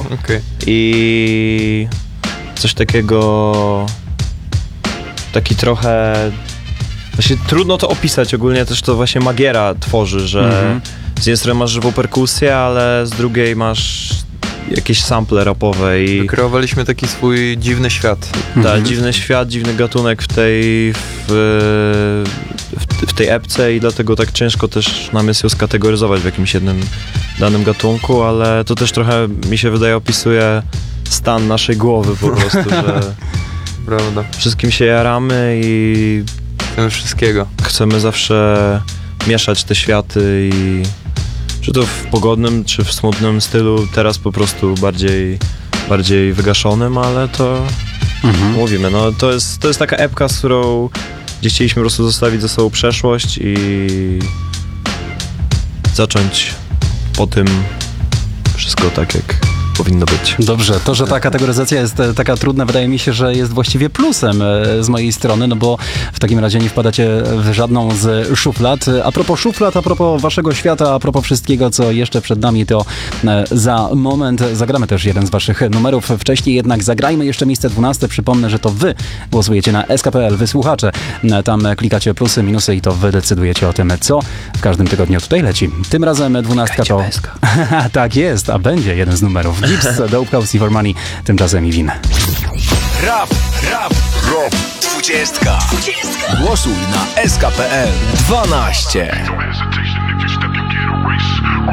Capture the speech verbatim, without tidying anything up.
Okay. I coś takiego, taki trochę, właśnie trudno to opisać, ogólnie też to właśnie Magiera tworzy, że mm-hmm. z jednej strony masz żywą perkusję, ale z drugiej masz jakieś sample rapowe i... Wykreowaliśmy taki swój dziwny świat. Tak, mm-hmm. dziwny świat, dziwny gatunek w tej w, w, w tej epce i dlatego tak ciężko też nam jest ją skategoryzować w jakimś jednym danym gatunku, ale to też trochę, mi się wydaje, opisuje stan naszej głowy po prostu, że prawda. Wszystkim się jaramy i chcemy wszystkiego. Chcemy zawsze mieszać te światy i czy to w pogodnym, czy w smutnym stylu, teraz po prostu bardziej, bardziej wygaszonym, ale to mhm. mówimy, no to jest, to jest taka epka, z którą gdzie chcieliśmy po prostu zostawić ze sobą przeszłość i zacząć po tym wszystko tak, jak powinno być. Dobrze, to, że ta kategoryzacja jest taka trudna, wydaje mi się, że jest właściwie plusem z mojej strony, no bo w takim razie nie wpadacie w żadną z szuflad. A propos szuflad, a propos waszego świata, a propos wszystkiego, co jeszcze przed nami, to za moment zagramy też jeden z waszych numerów. Wcześniej jednak zagrajmy jeszcze miejsce dwunaste. Przypomnę, że to wy głosujecie na S K P L, wy słuchacze. Tam klikacie plusy, minusy i to wy decydujecie o tym, co w każdym tygodniu tutaj leci. Tym razem dwunastka to... tak jest, a będzie jeden z numerów. Gibbs, Dope House i For Money, tymczasem i win. Rap, rap, rap, dwudziestka. Głosuj na S K P L dwanaście.